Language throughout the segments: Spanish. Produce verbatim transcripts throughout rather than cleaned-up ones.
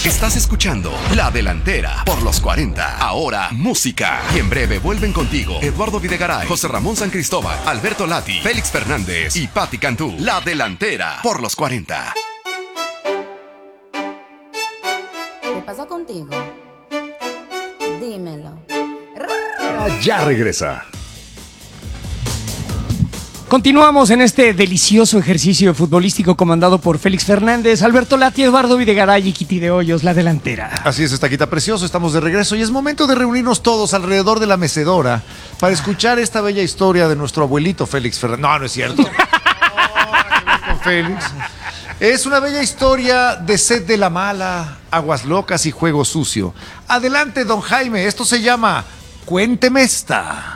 Estás escuchando La Delantera por los cuarenta. Ahora, música. Y en breve vuelven contigo Eduardo Videgaray, José Ramón San Cristóbal, Alberto Lati, Félix Fernández y Patti Cantú. La Delantera por los cuarenta. ¿Qué pasa contigo? Dímelo. Ya regresa. Continuamos en este delicioso ejercicio futbolístico comandado por Félix Fernández, Alberto Lati, Eduardo Videgaray y Kitty de Hoyos, La Delantera. Así es, Estaquita Precioso, estamos de regreso y es momento de reunirnos todos alrededor de la mecedora para escuchar esta bella historia de nuestro abuelito Félix Fernández. No, no es cierto. No, con Félix. Es una bella historia de sed de la mala, aguas locas y juego sucio. Adelante, don Jaime, esto se llama Cuénteme esta.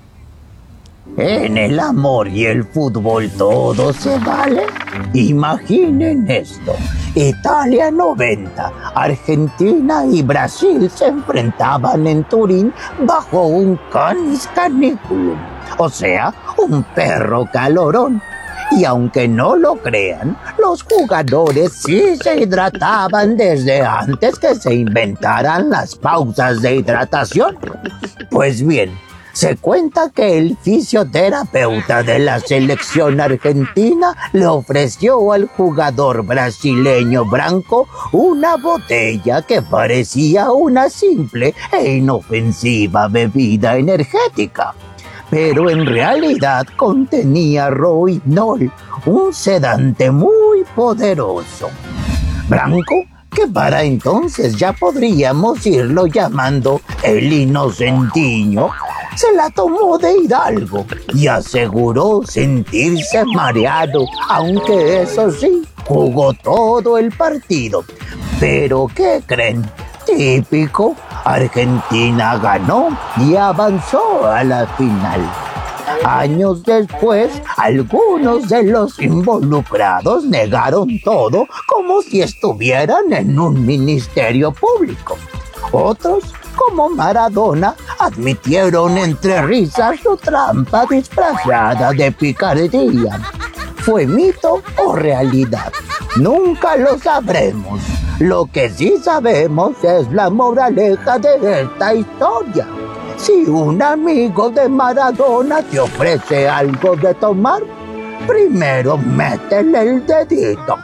En el amor y el fútbol todo se vale. Imaginen esto. Italia noventa, Argentina y Brasil se enfrentaban en Turín bajo un canis caniculum, o sea, un perro calorón. Y aunque no lo crean, los jugadores sí se hidrataban desde antes que se inventaran las pausas de hidratación. Pues bien, se cuenta que el fisioterapeuta de la selección argentina le ofreció al jugador brasileño Branco una botella que parecía una simple e inofensiva bebida energética, pero en realidad contenía rohypnol, un sedante muy poderoso. Branco, que para entonces ya podríamos irlo llamando el Inocentiño, se la tomó de hidalgo y aseguró sentirse mareado, aunque eso sí, jugó todo el partido. ¿Pero qué creen? Típico, Argentina ganó y avanzó a la final. Años después, algunos de los involucrados negaron todo como si estuvieran en un ministerio público. Otros, como Maradona, admitieron entre risas su trampa disfrazada de picardía. ¿Fue mito o realidad? Nunca lo sabremos. Lo que sí sabemos es la moraleja de esta historia. Si un amigo de Maradona te ofrece algo de tomar, primero métele el dedito.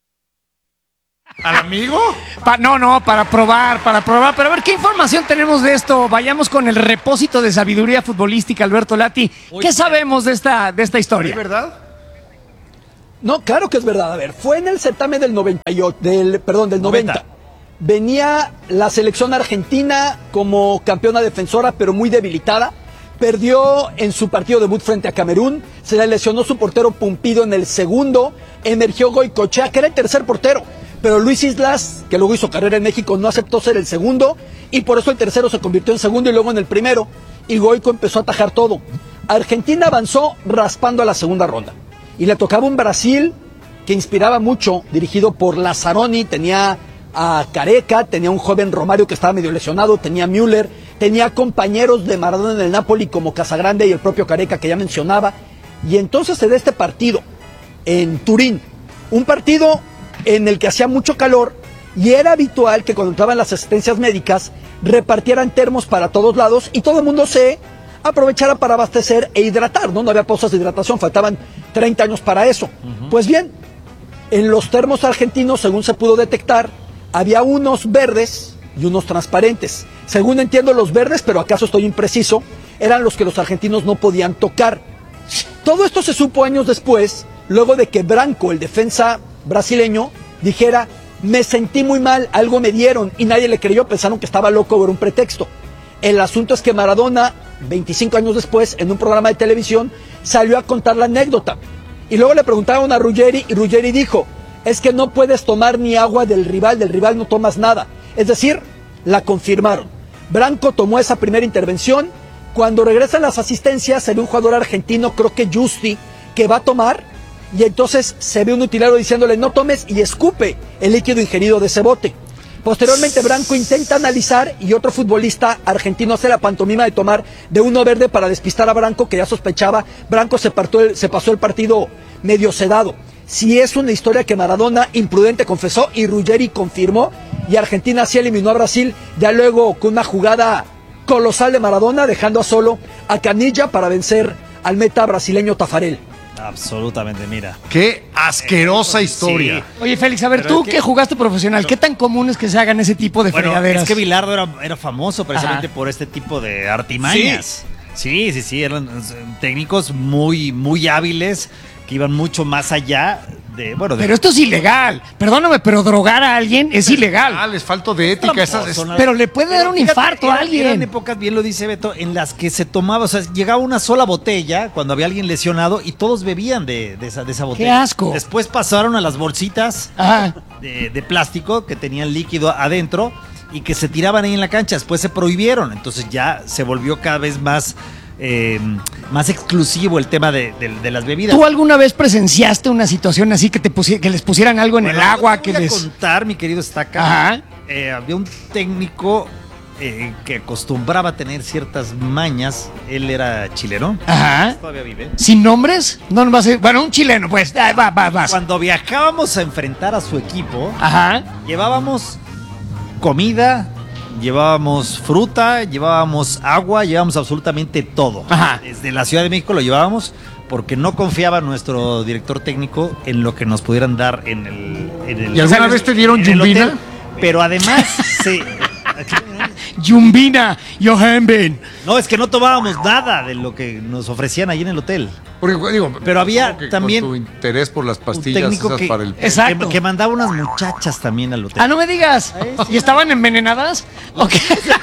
¿Al amigo? Pa- no, no, para probar, para probar. Pero a ver, ¿qué información tenemos de esto? Vayamos con el repósito de sabiduría futbolística, Alberto Lati. ¿Qué sabemos de esta, de esta historia? ¿Es verdad? No, claro que es verdad. A ver, fue en el certamen del noventa y ocho, del, perdón, del noventa. noventa. Venía la selección argentina como campeona defensora, pero muy debilitada. Perdió en su partido debut frente a Camerún. Se le lesionó su portero Pumpido en el segundo. Emergió Goicoechea, que era el tercer portero. Pero Luis Islas, que luego hizo carrera en México, no aceptó ser el segundo. Y por eso el tercero se convirtió en segundo y luego en el primero. Y Goico empezó a atajar todo. Argentina avanzó raspando a la segunda ronda. Y le tocaba un Brasil que inspiraba mucho, dirigido por Lazzaroni. Tenía a Careca, tenía un joven Romario que estaba medio lesionado, tenía Müller, tenía compañeros de Maradona en el Napoli como Casagrande y el propio Careca que ya mencionaba. Y entonces se da este partido en Turín, un partido en el que hacía mucho calor y era habitual que cuando entraban las asistencias médicas repartieran termos para todos lados y todo el mundo se aprovechara para abastecer e hidratar, ¿no? No había pausas de hidratación, faltaban treinta años para eso. Uh-huh. Pues bien, en los termos argentinos, según se pudo detectar, había unos verdes y unos transparentes. Según entiendo, los verdes, pero acaso estoy impreciso, eran los que los argentinos no podían tocar. Todo esto se supo años después, luego de que Branco, el defensa brasileño, dijera: me sentí muy mal, algo me dieron, y nadie le creyó, pensaron que estaba loco por un pretexto. El asunto es que Maradona, veinticinco años después, en un programa de televisión, salió a contar la anécdota. Y luego le preguntaron a Ruggeri, y Ruggeri dijo: es que no puedes tomar ni agua del rival, del rival no tomas nada. Es decir, la confirmaron. Branco tomó esa primera intervención. Cuando regresan las asistencias, se ve un jugador argentino, creo que Justi, que va a tomar, y entonces se ve un utilero diciéndole: no tomes, y escupe el líquido ingerido de ese bote. Posteriormente Branco intenta analizar y otro futbolista argentino hace la pantomima de tomar de uno verde para despistar a Branco, que ya sospechaba. Branco se, partó el, se pasó el partido medio sedado. si es una historia que Maradona imprudente confesó y Ruggeri confirmó, y Argentina sí eliminó a Brasil, ya luego con una jugada colosal de Maradona, dejando a solo a Canilla para vencer al meta brasileño Tafarel. Absolutamente, mira. Qué asquerosa historia. Sí. Oye, Félix, a ver, Pero tú es que- que jugaste profesional, ¿qué tan común es que se hagan ese tipo de Bueno, fregaderas? es que Bilardo era, era famoso precisamente Ajá. por este tipo de artimañas. Sí, sí, sí, eran eh, técnicos muy, muy hábiles que iban mucho más allá de, bueno, de Pero esto es ilegal. Perdóname, pero drogar a alguien es ilegal. Ah, les falto de ética. Esas, es- Tramposo, Pero le puede dar un fíjate, infarto a eran- alguien. Eran épocas, bien lo dice Beto, en las que se tomaba, o sea, llegaba una sola botella cuando había alguien lesionado y todos bebían de, de esa, de esa botella. asco! Después pasaron a las bolsitas Ajá. de, de plástico que tenían líquido adentro y que se tiraban ahí en la cancha. Después se prohibieron, entonces ya se volvió cada vez más, eh, más exclusivo el tema de, de- de las bebidas. ¿Tú alguna vez presenciaste una situación así que te pusi- que les pusieran algo en Bueno, el agua? yo te Que voy a les... contar, mi querido Estaca. Ajá. Eh, había un técnico eh, que acostumbraba a tener ciertas mañas. Él era chileno. Ajá. Todavía vive. ¿Sin nombres? No, no va a ser... Bueno, un chileno, pues. Ah, va, va, vas. Cuando viajábamos a enfrentar a su equipo, Ajá. llevábamos comida, llevábamos fruta, llevábamos agua, llevábamos absolutamente todo. Ajá. Desde la Ciudad de México lo llevábamos porque no confiaba nuestro director técnico en lo que nos pudieran dar en el... En el ¿Y alguna vez te dieron en el yumbina? hotel. Pero además, se... Yumbina, Johanben. No, es que no tomábamos nada de lo que nos ofrecían ahí en el hotel. porque, digo, Pero había supongo que también con tu interés por las Un pastillas técnico esas que, para el... Exacto. que, que mandaba unas muchachas también al hotel. Ah, no me digas. ¿Y estaban envenenadas? Ok.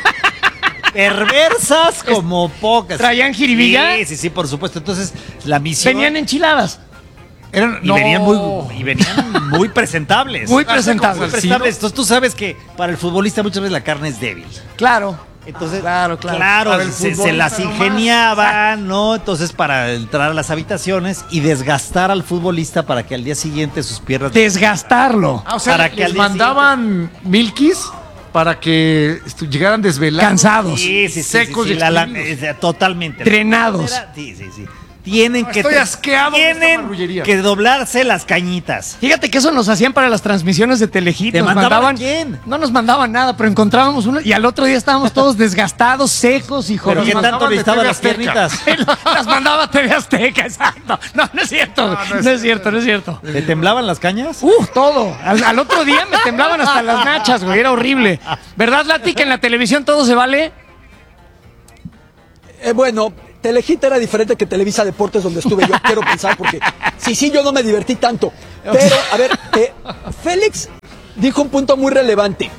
Perversas como pocas. ¿Traían jiribilla? Sí, sí, sí, por supuesto. Entonces, la misión... Venían enchiladas. Eran- y, no. venían muy, y venían muy presentables. Muy Muy presentables. presentables. Entonces, tú sabes que para el futbolista muchas veces la carne es débil. Claro. Entonces, Claro, claro. Para el se, se futbolista las nomás. ingeniaban, ¿no? Entonces, para entrar a las habitaciones y desgastar al futbolista para que al día siguiente sus piernas... Desgastarlo. Ah, o sea, para que les al día mandaban milkis para que estu- llegaran desvelados. Cansados. Sí, sí, sí, secos sí, sí, y la- la- exprimidos. eh, totalmente. Drenados. Sí, sí, sí. Tienen No, que estoy asqueado de esta tienen marrullería. que doblarse las cañitas. Fíjate que eso nos hacían para las transmisiones de Telehit. ¿Te Nos mandaban a quién? No nos mandaban nada, pero encontrábamos uno y al otro día estábamos todos desgastados, secos y Pero qué jodidos. tanto mandaban de necesitaban T V las Azteca. piernitas. Las mandaba a T V Azteca, exacto. No, no es cierto. No, No, no es es cierto, no es cierto. ¿Te temblaban las cañas? Uh, todo. Al, al otro día me temblaban hasta las nachas, güey. Era horrible. ¿Verdad, Lati, que en la televisión todo se vale? Eh, bueno, Telehit era diferente que Televisa Deportes, donde estuve yo, quiero pensar, porque sí, sí, yo no me divertí tanto. Pero, a ver, eh, Félix dijo un punto muy relevante.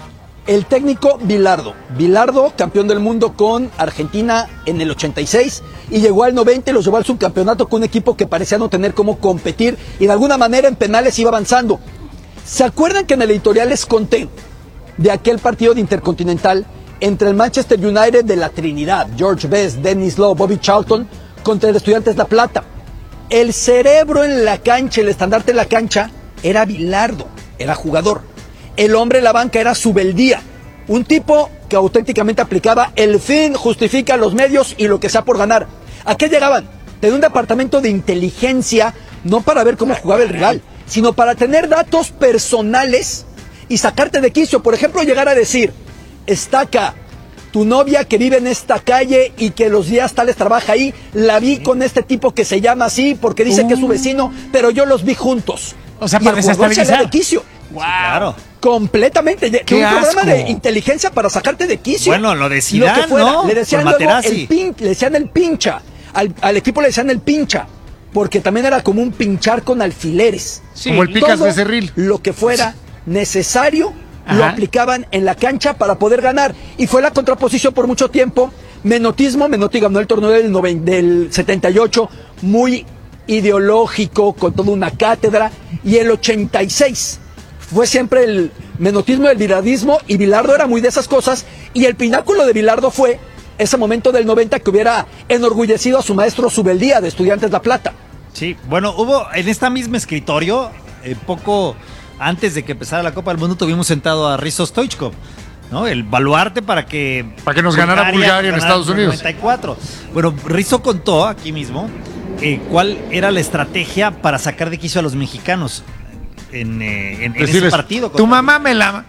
El técnico Bilardo. Bilardo, campeón del mundo con Argentina en el ochenta y seis, y llegó al noventa y los llevó al subcampeonato con un equipo que parecía no tener cómo competir, y de alguna manera en penales iba avanzando. ¿Se acuerdan que en el editorial les conté de aquel partido de Intercontinental entre el Manchester United de la Trinidad, George Best, Dennis Law, Bobby Charlton, contra el Estudiantes La Plata? El cerebro en la cancha, el estandarte en la cancha, era Bilardo, era jugador. El hombre en la banca era Subeldía, un tipo que auténticamente aplicaba el fin justifica los medios y lo que sea por ganar. ¿A qué llegaban? Tenía un departamento de inteligencia, no para ver cómo jugaba el rival, sino para tener datos personales y sacarte de quicio. Por ejemplo, llegar a decir: Estaca, tu novia que vive en esta calle y que los días tales trabaja ahí, la vi con este tipo que se llama así porque dice que es su vecino, pero yo los vi juntos. O sea, Y para el jugador salía desestabilizar. de quicio. Claro. Completamente. De- ¡Qué un programa asco! de inteligencia para sacarte de quicio. Bueno, lo de que Zidane, fuera. ¿no? Le decían Con luego Materazzi. el pin- le decían el pincha. Al, al equipo le decían el pincha. Porque también era como un pinchar con alfileres. Sí, como el picas Todo becerril. Lo que fuera necesario lo Ajá. aplicaban en la cancha para poder ganar. Y fue la contraposición por mucho tiempo. Menotismo. Menotti ganó el torneo del, noven- del setenta y ocho, muy ideológico, con toda una cátedra. Y el ochenta y seis fue siempre el menotismo, el bilardismo, y Bilardo era muy de esas cosas. Y el pináculo de Bilardo fue ese momento del noventa que hubiera enorgullecido a su maestro Subeldía de Estudiantes La Plata. Sí, bueno, hubo en esta misma escritorio, eh, poco antes de que empezara la Copa del Mundo, tuvimos sentado a Risto Stoichkov, ¿no? El baluarte para que... Para que nos ganara Bulgaria en ganara Estados el Unidos. noventa y cuatro. Bueno, Risto contó aquí mismo eh, cuál era la estrategia para sacar de quicio a los mexicanos en, eh, en, en ese Decirles, partido. tu mamá me la...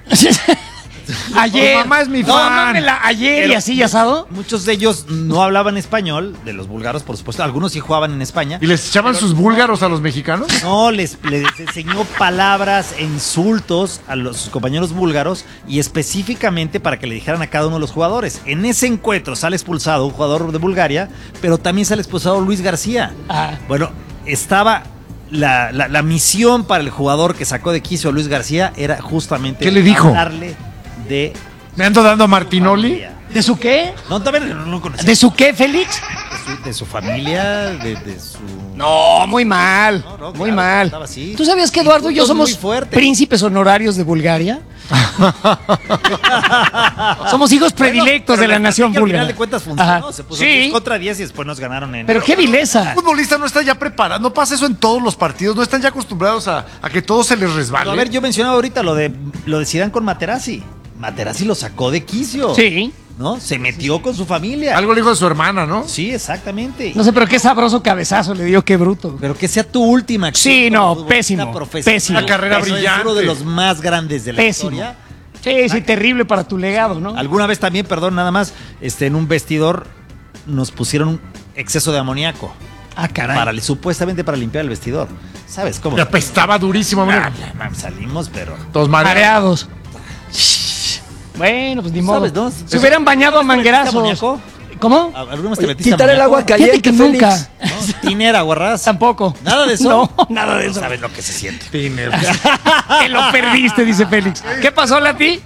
Ayer. Tu mamá es mi No, fan. mámela ayer Pero y así, asado. Muchos de ellos no hablaban español, de los búlgaros, por supuesto. Algunos sí jugaban en España. ¿Y les echaban sus búlgaros a los mexicanos? No, les, les enseñó palabras e insultos a los, sus compañeros búlgaros y específicamente para que le dijeran a cada uno de los jugadores. En ese encuentro sale expulsado un jugador de Bulgaria, pero también sale expulsado Luis García. Ah. Bueno, estaba... La, la, la misión para el jugador que sacó de quicio a Luis García era justamente... ¿Qué le dijo? Hablarle de... ¿Me ando dando a Martinoli? ¿De su qué? No, también no lo conocía. ¿De su qué, Félix? De su, de su familia, de, de su... No, muy mal. No, no, muy claro, mal. estaba así. ¿Tú sabías que Eduardo y yo Insultos somos muy fuertes. príncipes honorarios de Bulgaria? Somos hijos predilectos Bueno, de la pero nación estrategia al búlgara. final de cuentas funcionó. Ajá. Se puso Sí. diez contra diez y después nos ganaron en... Pero qué vileza. El futbolista no está ya preparado, no pasa eso en todos los partidos, no están ya acostumbrados a, a que todo se les resbale. Pero, a ver, yo mencionaba ahorita lo de lo de Zidane con Materazzi. Materazzi lo sacó de quicio. Sí. ¿No? Se metió con su familia. Algo le dijo de su hermana, ¿no? Sí, exactamente. No sé, pero qué sabroso cabezazo le dio, qué bruto. Pero que sea tu última acción Sí, como no, futbolista pésimo, profesional. pésimo. Una carrera Eso es brillante. uno de los más grandes de la Pésimo. historia. Sí, sí, terrible para tu legado, ¿no? Alguna vez también, perdón, nada más, este, en un vestidor nos pusieron un exceso de amoníaco. Ah, caray. Para, supuestamente para limpiar el vestidor. ¿Sabes cómo? Le apestaba durísimo, hombre. Ah, mam, salimos, pero... Todos mareados. Mareados. Bueno, pues ni modo. ¿Sabes, no? Se hubieran bañado a manguerazos. amoníaco? ¿Cómo? ¿Alguna vez te Oye, metiste quitar el amoníaco? agua caliente, Fíjate que Félix. nunca. ¿No? Tinera, guarras. Tampoco. ¿Nada de eso? No, nada de No eso. sabes lo que se siente. Te lo perdiste, dice Félix. ¿Qué pasó, Lati?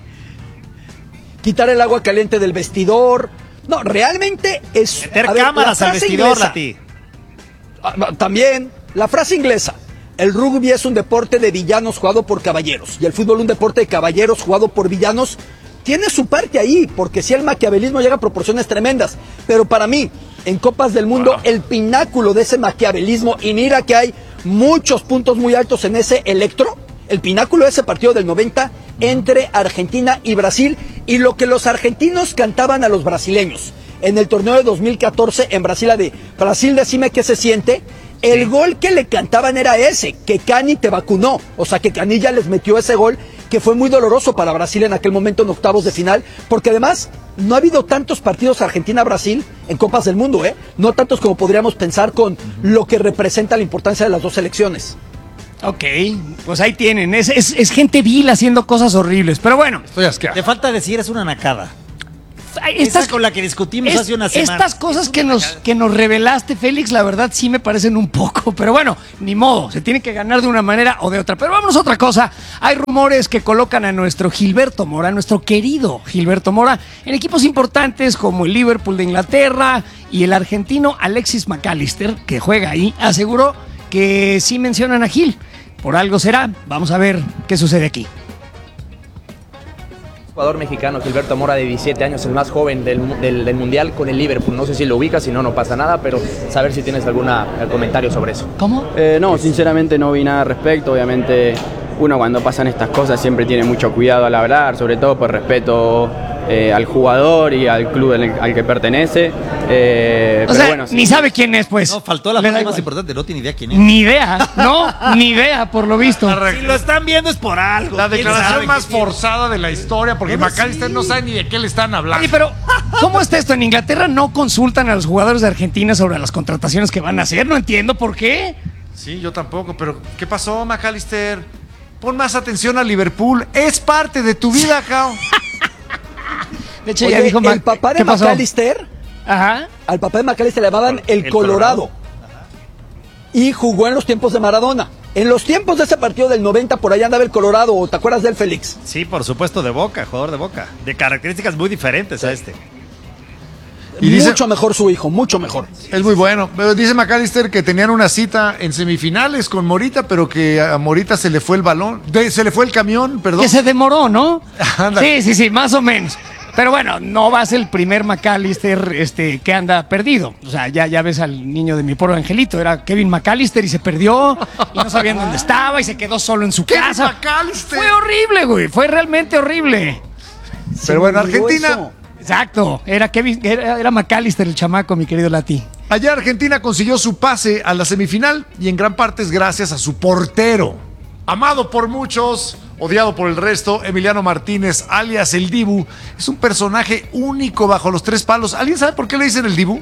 Quitar el agua caliente del vestidor. No, realmente es... Meter a ver, cámaras la al frase vestidor, inglesa- Lati. Ah, no, también, la frase inglesa. El rugby es un deporte de villanos jugado por caballeros. Y el fútbol un deporte de caballeros jugado por villanos. Tiene su parte ahí, porque si el maquiavelismo llega a proporciones tremendas. Pero para mí, en Copas del Mundo, el pináculo de ese maquiavelismo, y mira que hay muchos puntos muy altos en ese electro, el pináculo de ese partido del noventa entre Argentina y Brasil, y lo que los argentinos cantaban a los brasileños en el torneo de dos mil catorce en Brasil, la de Brasil, decime qué se siente. El gol que le cantaban era ese, que Cani te vacunó. O sea, que Canilla les metió ese gol, que fue muy doloroso para Brasil en aquel momento en octavos de final, porque además no ha habido tantos partidos Argentina-Brasil en Copas del Mundo, ¿eh? No tantos como podríamos pensar con lo que representa la importancia de las dos selecciones. Ok, pues ahí tienen. Es, es, es gente vil haciendo cosas horribles. Pero bueno, Estoy asqueado. Te falta decir, es una nacada. estas, Esa con la que discutimos es- hace una semana. estas cosas que nos, que nos revelaste, Félix, la verdad sí me parecen un poco. Pero bueno, ni modo, se tiene que ganar de una manera o de otra. Pero vámonos a otra cosa. Hay rumores que colocan a nuestro Gilberto Mora, nuestro querido Gilberto Mora, en equipos importantes como el Liverpool de Inglaterra y el argentino Alexis McAllister, que juega ahí, aseguró que sí mencionan a Gil. Por algo será. Vamos a ver qué sucede aquí. Jugador mexicano Gilberto Mora, de diecisiete años, el más joven del, mu- del- del Mundial con el Liverpool. No sé si lo ubicas, si no, no pasa nada, pero saber si tienes algún comentario sobre eso. ¿Cómo? Eh, no, sinceramente no vi nada al respecto. Obviamente uno cuando pasan estas cosas siempre tiene mucho cuidado al hablar, sobre todo por respeto eh, al jugador y al club al, al que pertenece. Eh, O pero sea, bueno, sí. ni sabe quién es, pues. No, faltó la Le da parte igual. más importante, no tiene idea quién es. Ni idea, no, ni idea, por lo visto. Si lo están viendo es por algo. La ¿Quién declaración sabe más quién es? forzada de la historia, porque Bueno, McAllister sí. no sabe ni de qué le están hablando. Oye, pero ¿cómo está esto? En Inglaterra no consultan a los jugadores de Argentina sobre las contrataciones que van a hacer. No entiendo por qué. Sí, yo tampoco, pero ¿qué pasó, McAllister? Pon más atención a Liverpool. Es parte de tu vida, Cao. De hecho, Oye, ya dijo el Mac- papá de ¿Qué pasó? McAllister, Ajá. al papá de McAllister le llamaban el, El Colorado. Colorado. Y jugó en los tiempos de Maradona. En los tiempos de ese partido del noventa, por ahí andaba el Colorado. ¿Te acuerdas del Félix? Sí, por supuesto, de Boca, jugador de Boca. De características muy diferentes a este. Y dice- mucho mejor su hijo, mucho mejor. Es muy bueno. Pero dice McAllister que tenían una cita en semifinales con Morita, pero que a Morita se le fue el balón. de- se le fue el camión, perdón. Que se demoró, ¿no? Ándale. Sí, sí, sí, más o menos. Pero bueno, no va a ser el primer McAllister este, que anda perdido. O sea, ya, ya ves al niño de mi pobre angelito. Era Kevin McAllister y se perdió. Y no sabían dónde estaba y se quedó solo en su Kevin casa. McAllister. Fue horrible, güey. Fue realmente horrible. Pero bueno, Se me olvidó Argentina. eso. Exacto. Era Kevin, era, era McAllister el chamaco, mi querido Lati. Ayer Argentina consiguió su pase a la semifinal y en gran parte es gracias a su portero. Amado por muchos, odiado por el resto, Emiliano Martínez, alias el Dibu, es un personaje único bajo los tres palos. ¿Alguien sabe por qué le dicen el Dibu?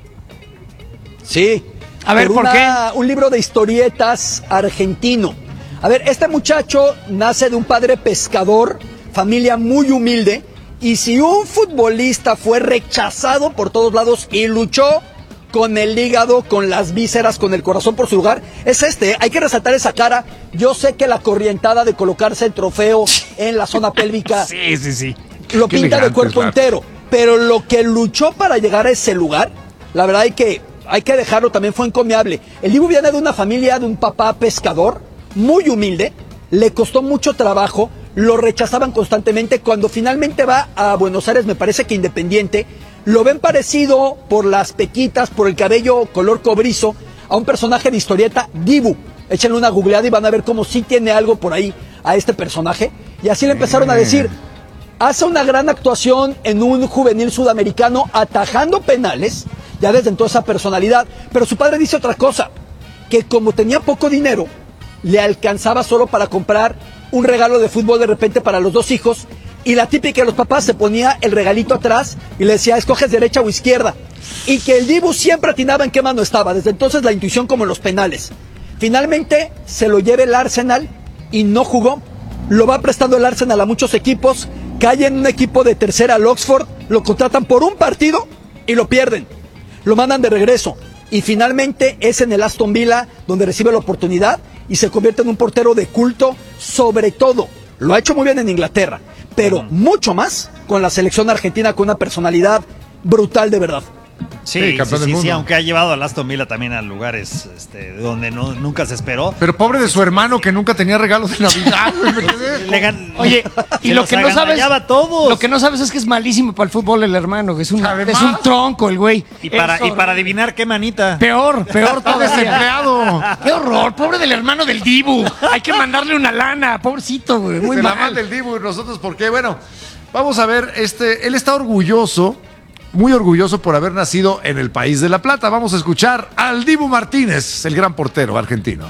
Sí. A ver, ¿por una, qué? Un libro de historietas argentino. A ver, este muchacho nace de un padre pescador, familia muy humilde, y si un futbolista fue rechazado por todos lados y luchó con el hígado, con las vísceras, con el corazón por su lugar, es este. Hay que resaltar esa cara. Yo sé que la corrientada de colocarse el trofeo en la zona pélvica Sí, sí, sí. lo Qué pinta de elegante cuerpo el entero, pero lo que luchó para llegar a ese lugar, la verdad hay que, hay que dejarlo, también fue encomiable. El Dibu viene de una familia, de un papá pescador, muy humilde, le costó mucho trabajo, lo rechazaban constantemente. Cuando finalmente va a Buenos Aires, me parece que Independiente, lo ven parecido por las pequitas, por el cabello color cobrizo, a un personaje de historieta, Dibu. Échenle una googleada y van a ver cómo sí tiene algo por ahí a este personaje. Y así le empezaron a decir. Hace una gran actuación en un juvenil sudamericano atajando penales, ya desde entonces esa personalidad. Pero su padre dice otra cosa, que como tenía poco dinero, le alcanzaba solo para comprar un regalo de fútbol de repente para los dos hijos, y la típica de los papás se ponía el regalito atrás y le decía, escoges derecha o izquierda, y que el Dibu siempre atinaba en qué mano estaba. Desde entonces la intuición como en los penales. Finalmente se lo lleva el Arsenal y no jugó, lo va prestando el Arsenal a muchos equipos, cae en un equipo de tercera al Oxford, lo contratan por un partido y lo pierden, lo mandan de regreso, y finalmente es en el Aston Villa donde recibe la oportunidad y se convierte en un portero de culto. Sobre todo, lo ha hecho muy bien en Inglaterra, pero mucho más con la selección argentina, con una personalidad brutal de verdad. Sí, Sí, sí, campeón sí, del sí, mundo. aunque ha llevado a Aston Villa también a lugares este, donde no, nunca se esperó. Pero pobre de su hermano que nunca tenía regalos de Navidad. güey, me quedé- Le gan- Oye, y se lo los que no sabes, agandallaba a todos. lo que no sabes es que es malísimo para el fútbol el hermano, que es un, Además. es un tronco el güey. Y para, Es y para adivinar qué manita. Peor, peor Está todavía. desempleado. Qué horror, pobre del hermano del Dibu. Hay que mandarle una lana, pobrecito, güey. Muy Se la mal. manda el Dibu y nosotros, ¿por qué? Bueno, vamos a ver, este, él está orgulloso, muy orgulloso por haber nacido en el país de La Plata. Vamos a escuchar al Dibu Martínez, el gran portero argentino.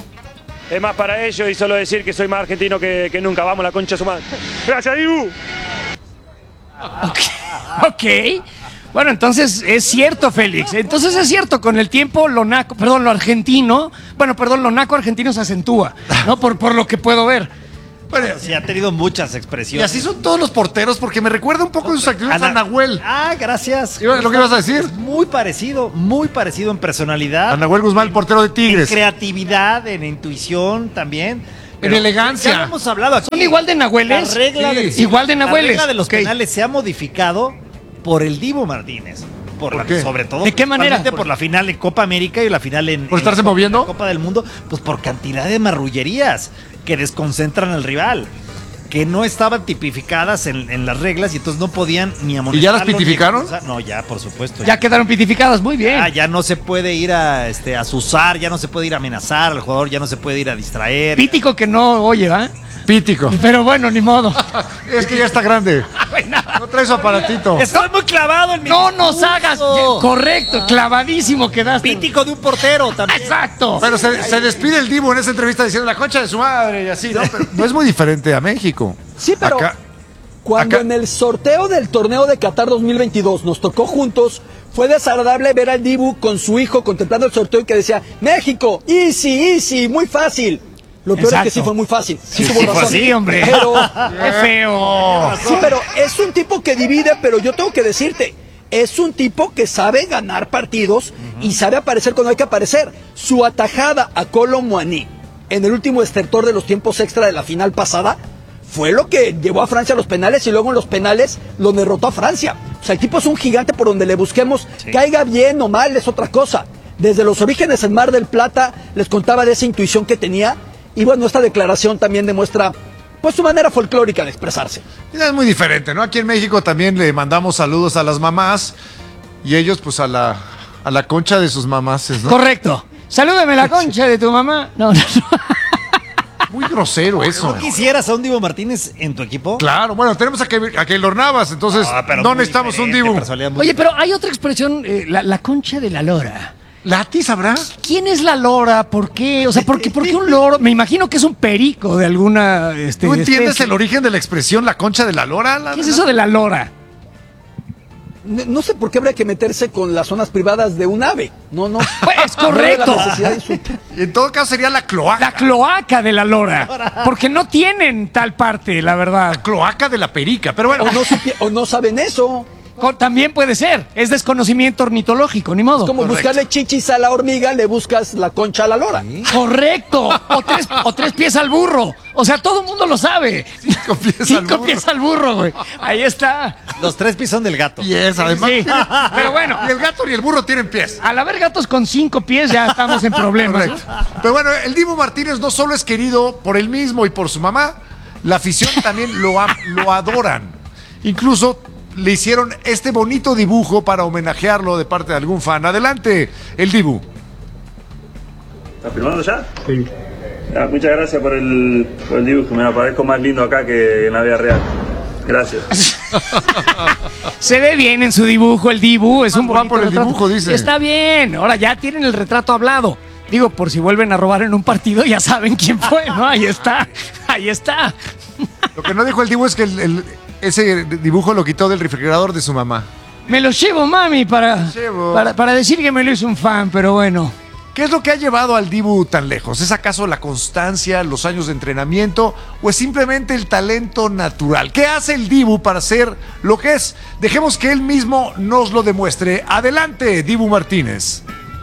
Es más para ellos y solo decir que soy más argentino que, que nunca. Vamos, la concha de su madre. Gracias, Dibu. Ok. Ok. Bueno, entonces es cierto, Félix. Entonces es cierto, con el tiempo lo naco, perdón, lo argentino, bueno, perdón, lo naco argentino se acentúa, ¿no? Por, por lo que puedo ver. Bueno, Sí, ha tenido muchas y expresiones. así son todos los porteros, porque me recuerda un poco de sus actitudes a Ana- Nahuel. Ah, gracias. Iba- ¿lo que ibas a decir? Es muy parecido, muy parecido en personalidad. A Nahuel Guzmán, el portero de En Tigres. creatividad, en intuición también. En elegancia. Ya lo hemos hablado aquí. ¿Son igual de nahueles? La regla, Sí. del- Igual de nahueles. La regla de los Ok. penales se ha modificado por el Dibu Martínez. Por, ¿Por la, qué? Sobre todo. ¿De qué manera? principalmente Por la final en Copa América y la final en. ¿Por en estarse la Copa- moviendo? la Copa del Mundo. Pues por cantidad de marrullerías que desconcentran al rival. Que no estaban tipificadas en, en las reglas y entonces no podían ni amonestarlo. ¿Y ya las ni pitificaron? expulsar. No, ya, por supuesto. Ya quedaron pitificadas, muy bien. Ah, ya no se puede ir a, este, a azuzar, ya no se puede ir a amenazar al jugador, ya no se puede ir a distraer. Pítico que no oye, ¿va? Pítico. Pero bueno, ni modo. Es que ya está grande. No trae su aparatito. Estoy muy clavado en mi No nos discurso. hagas. Correcto, clavadísimo quedaste. Pítico de un portero también. Exacto. Pero se, se despide el Dibu en esa entrevista diciendo la concha de su madre y así, ¿no? Pero no es muy diferente a México. Sí, pero Acá- cuando acá- en el sorteo del torneo de Qatar dos mil veintidós nos tocó juntos, fue desagradable ver al Dibu con su hijo contemplando el sorteo y que decía, México, easy, easy, muy fácil. Lo peor Exacto. es que sí fue muy fácil. Sí, Sí, tuvo sí fue razón. así, hombre. Pero, Qué feo. sí, pero es un tipo que divide, pero yo tengo que decirte, es un tipo que sabe ganar partidos y sabe aparecer cuando hay que aparecer. Su atajada a Kolo Muani en el último estertor de los tiempos extra de la final pasada fue lo que llevó a Francia a los penales y luego en los penales lo derrotó a Francia. O sea, el tipo es un gigante por donde le busquemos, Sí. caiga bien o mal, es otra cosa. Desde los orígenes en Mar del Plata les contaba de esa intuición que tenía y bueno, esta declaración también demuestra pues su manera folclórica de expresarse. Es muy diferente, ¿no? Aquí en México también le mandamos saludos a las mamás y ellos pues a la, a la concha de sus mamás, ¿no? Correcto. Salúdame la concha de tu mamá. No, no, no. muy grosero eso. ¿No quisieras a un Dibu Martínez en tu equipo? Claro, bueno, tenemos a, Ke- a Keylor Navas, entonces Ah, pero no muy necesitamos un diferente, Dibu. personalidad muy Oye, pero hay otra expresión, eh, la, la concha de la lora. ¿Lati sabrá? ¿Quién es la lora? ¿Por qué? O sea, ¿por qué, por qué un loro? Me imagino que es un perico de alguna este, ¿Tú entiendes especie. el origen de la expresión la concha de la lora? La- ¿Qué es eso de la lora? No, no sé por qué habría que meterse con las zonas privadas de un ave. No, no. Pues correcto. No veo la necesidad de insultar. En todo caso sería la cloaca. La cloaca de la lora. Porque no tienen tal parte, la verdad. Cloaca de la perica, pero bueno. O no, supi- o no saben eso. Co- También puede ser. Es desconocimiento ornitológico, ni modo. Como buscarle chichis a la hormiga, le buscas la concha a la lora. Correcto. O tres, o tres pies al burro. O sea, todo el mundo lo sabe. Cinco pies al Cinco burro. pies al burro, güey. Ahí está. Los tres pies son del gato. Y es, además. Sí. Pero bueno, Ni el gato ni el burro tienen pies. al haber gatos con cinco pies ya estamos en problemas. ¿no? Correcto. Pero bueno, el Dibu Martínez no solo es querido por él mismo y por su mamá, la afición también lo, am- lo adoran. Incluso le hicieron este bonito dibujo para homenajearlo de parte de algún fan. Adelante, el Dibu. ¿Estás filmando ya? Sí. Muchas gracias por el, por el dibujo. Me parezco más lindo acá que en la vida real. Gracias. Se ve bien en su dibujo el Dibu, es un Va bonito por el retrato. dibujo, dice. Está bien, ahora ya tienen el retrato hablado. Digo, por si vuelven a robar en un partido, ya saben quién fue, ¿no? Ahí está, ahí está. Lo que no dijo el Dibu es que el- el- ese dibujo lo quitó del refrigerador de su mamá. Me lo llevo, mami, para, Llevo. para, para decir que me lo hizo un fan, pero bueno. ¿Qué es lo que ha llevado al Dibu tan lejos? ¿Es acaso la constancia, los años de entrenamiento o es simplemente el talento natural? ¿Qué hace el Dibu para ser lo que es? Dejemos que él mismo nos lo demuestre. Adelante, Dibu Martínez.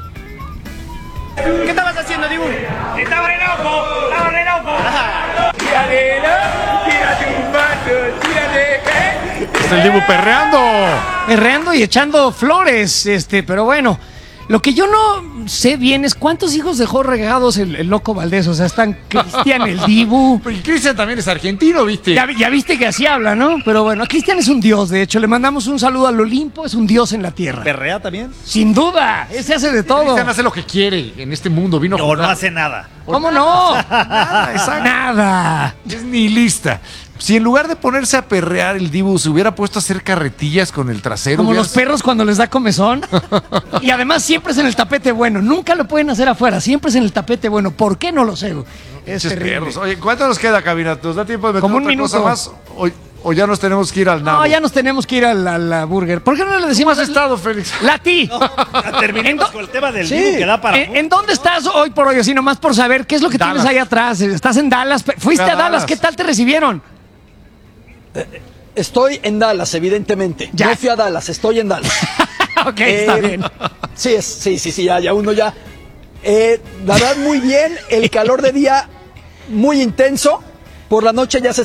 ¿Qué estabas haciendo, Dibu? Estaba re loco, estaba re loco. Tírale, ¿no? Tírate un paso, tírale, ¿eh? Está el Dibu perreando. Perreando y echando flores, este, pero bueno. Lo que yo no sé bien es cuántos hijos dejó regados el, el loco Valdés. O sea, están Cristian, el Dibu. Y Cristian también es argentino, ¿viste? Ya, ya viste que así habla, ¿no? Pero bueno, Cristian es un dios, de hecho. Le mandamos un saludo al Olimpo, es un dios en la tierra. ¿Perrea también? Sin duda, ese hace de todo. Cristian hace lo que quiere en este mundo. Vino a No, jugar. no hace nada. ¿Cómo no? Nada, exacto. Nada. Es nihilista. Si en lugar de ponerse a perrear el Dibu se hubiera puesto a hacer carretillas con el trasero. Como hubieras- los perros cuando les da comezón. Y además siempre es en el tapete bueno. Nunca lo pueden hacer afuera, siempre es en el tapete bueno. ¿Por qué? No lo sé. Es Pinches terrible. perros. Oye, ¿cuánto nos queda, cabina? ¿Nos da tiempo de meter Como un otra minuto. cosa más? O, o ya nos tenemos que ir al nabo? No, ya nos tenemos que ir a la, la burger. ¿Por qué no le decimos ¿Cómo has estado, Félix? Lati? Terminemos con el tema del Sí. Dibu que da para... ¿En, en dónde estás hoy por hoy? Así nomás por saber qué es lo que Dallas. tienes ahí atrás. Estás en Dallas. Fuiste Fui a a Dallas. Dallas. ¿Qué tal te recibieron? Estoy en Dallas, evidentemente. Ya. No fui a Dallas, estoy en Dallas. Ok, está Eh, bien. Sí, es- sí, sí, sí, ya, ya uno ya. Eh, la verdad, muy bien. El calor de día muy intenso. Por la noche ya se